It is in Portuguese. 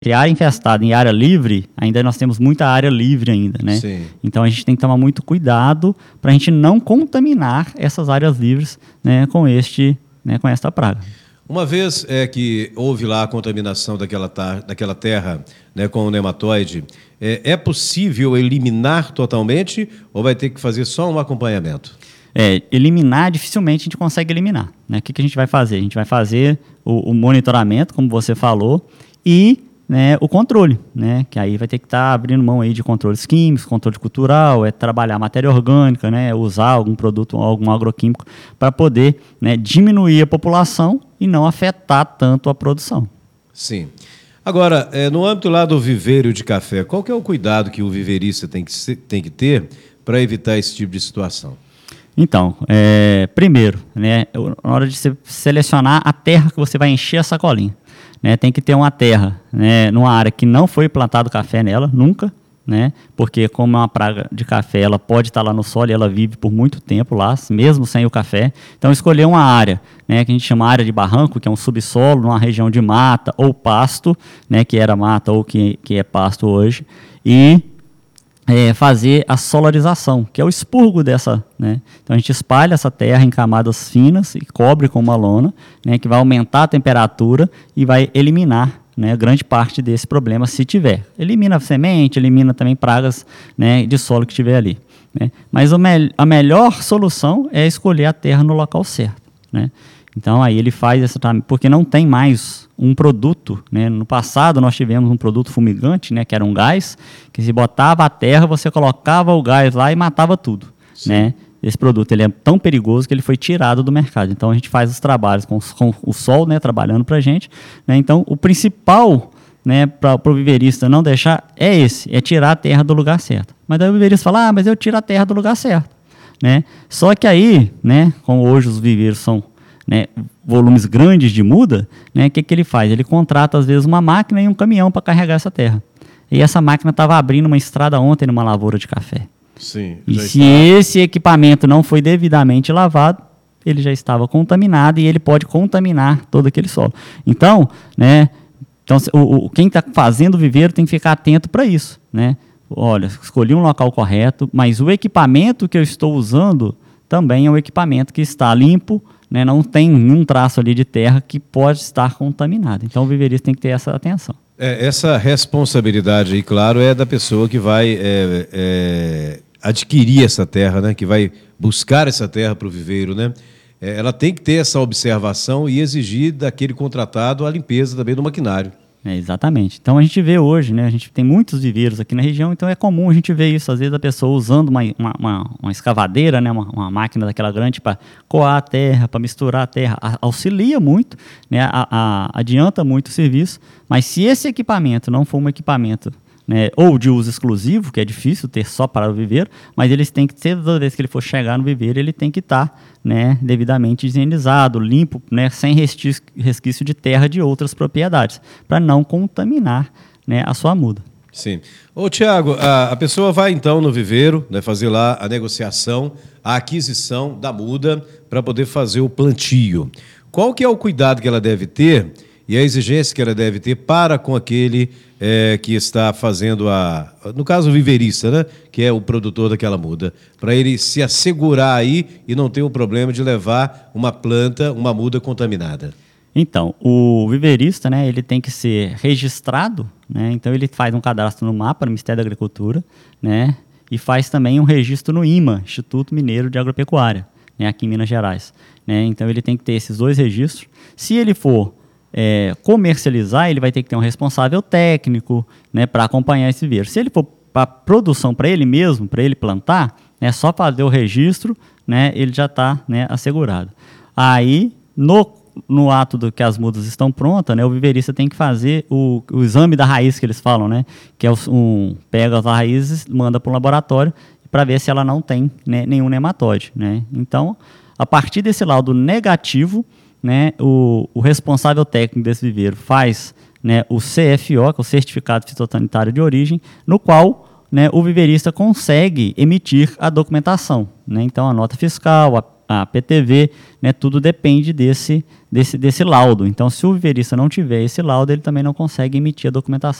Entre área infestada e área livre, ainda nós temos muita área livre ainda, né? Sim. Então a gente tem que tomar muito cuidado para a gente não contaminar essas áreas livres, né, com esta praga. Uma vez que houve lá a contaminação daquela terra, né, com o nematóide, é possível eliminar totalmente ou vai ter que fazer só um acompanhamento? Eliminar, dificilmente a gente consegue eliminar, né? O que a gente vai fazer? A gente vai fazer o monitoramento, como você falou, e, né, o controle, né? Que aí vai ter que estar abrindo mão aí de controles químicos, controle cultural, trabalhar matéria orgânica, né? Usar algum produto, algum agroquímico para poder, né, diminuir a população e não afetar tanto a produção. Sim. Agora, no âmbito lá do viveiro de café, qual que é o cuidado que o viveirista tem que ter para evitar esse tipo de situação? Então, primeiro, né, na hora de você selecionar a terra que você vai encher a sacolinha, né, tem que ter uma terra, né, numa área que não foi plantado café nela, nunca, né, porque como é uma praga de café, ela pode estar lá no solo e ela vive por muito tempo lá, mesmo sem o café. Então, escolher uma área, né, que a gente chama área de barranco, que é um subsolo, numa região de mata ou pasto, né, que era mata ou que é pasto hoje, e fazer a solarização, que é o expurgo dessa, né? Então a gente espalha essa terra em camadas finas e cobre com uma lona, né, que vai aumentar a temperatura e vai eliminar, né, grande parte desse problema, se tiver. Elimina a semente, elimina também pragas, né, de solo que tiver ali, né? Mas a melhor solução é escolher a terra no local certo, né? Então aí ele faz essa, porque não tem mais um produto, né? No passado nós tivemos um produto fumigante, né, que era um gás, que se botava a terra, você colocava o gás lá e matava tudo, né? Esse produto ele é tão perigoso que ele foi tirado do mercado. Então a gente faz os trabalhos com o sol, né, trabalhando para a gente, né? Então o principal, né, para o viveirista não deixar é tirar a terra do lugar certo. Mas daí o viveirista fala, mas eu tiro a terra do lugar certo, né? Só que aí, né, como hoje os viveiros são, né, volumes grandes de muda, né, o que ele faz? Ele contrata, às vezes, uma máquina e um caminhão para carregar essa terra. E essa máquina estava abrindo uma estrada ontem numa lavoura de café. Sim, e se esse equipamento não foi devidamente lavado, ele já estava contaminado e ele pode contaminar todo aquele solo. Então, né, quem está fazendo o viveiro tem que ficar atento para isso, né? Olha, escolhi um local correto, mas o equipamento que eu estou usando também é um equipamento que está limpo, né, não tem nenhum traço ali de terra que pode estar contaminado. Então o viveirista tem que ter essa atenção. Essa responsabilidade aí, claro, é da pessoa que vai adquirir essa terra, né, que vai buscar essa terra para o viveiro, né? Ela tem que ter essa observação e exigir daquele contratado a limpeza também do maquinário. Exatamente. Então a gente vê hoje, né, a gente tem muitos viveiros aqui na região, então é comum a gente ver isso, às vezes a pessoa usando uma escavadeira, né, uma máquina daquela grande para coar a terra, para misturar a terra, auxilia muito, né, adianta muito o serviço, mas se esse equipamento não for um equipamento, né, ou de uso exclusivo, que é difícil ter só para o viveiro, mas eles têm que ter, toda vez que ele for chegar no viveiro, ele tem que estar, né, devidamente higienizado, limpo, né, sem resquício de terra de outras propriedades, para não contaminar, né, a sua muda. Sim. Ô, Tiago, a pessoa vai então no viveiro, né, fazer lá a negociação, a aquisição da muda para poder fazer o plantio. Qual que é o cuidado que ela deve ter e a exigência que ela deve ter para com aquele que está fazendo no caso o viveirista, né, que é o produtor daquela muda, para ele se assegurar aí e não ter o problema de levar uma muda contaminada? Então, o viveirista, né, ele tem que ser registrado, né, então ele faz um cadastro no MAPA, no Ministério da Agricultura, né, e faz também um registro no IMA, Instituto Mineiro de Agropecuária, né, aqui em Minas Gerais, né, então ele tem que ter esses dois registros. Se ele for comercializar, ele vai ter que ter um responsável técnico, né, para acompanhar esse viveiro. Se ele for para produção, para ele mesmo, para ele plantar, é só fazer o registro, né, ele já está, né, assegurado. Aí, no ato do que as mudas estão prontas, né, o viveirista tem que fazer o exame da raiz, que eles falam, né, que é pega as raízes, manda para o laboratório para ver se ela não tem, né, nenhum nematóide, né. Então, a partir desse laudo negativo, né, o responsável técnico desse viveiro faz, né, o CFO, que é o Certificado Fitossanitário de Origem, no qual, né, o viveirista consegue emitir a documentação, né, então a nota fiscal, a PTV, né, tudo depende desse laudo. Então, se o viverista não tiver esse laudo, ele também não consegue emitir a documentação.